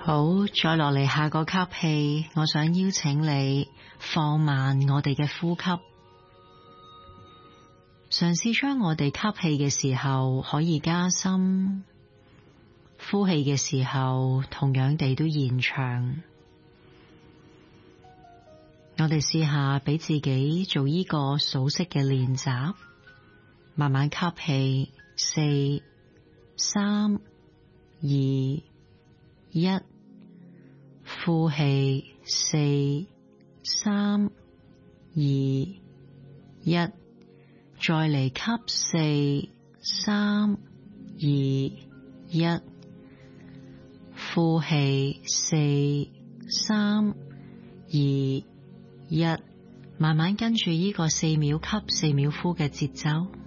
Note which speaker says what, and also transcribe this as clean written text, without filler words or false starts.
Speaker 1: 好，再落嚟下個吸氣，我想邀請你放慢我哋嘅呼吸，嘗試將我哋吸氣嘅時候可以加深，呼氣嘅時候同樣地都延長。我哋試下俾自己做呢個數息嘅練習，慢慢吸氣4、3、2、1，呼氣4、3、2、1，再嚟吸4、3、2、1，呼氣4、3、2、1，慢慢跟住呢個4秒吸4秒呼嘅節奏。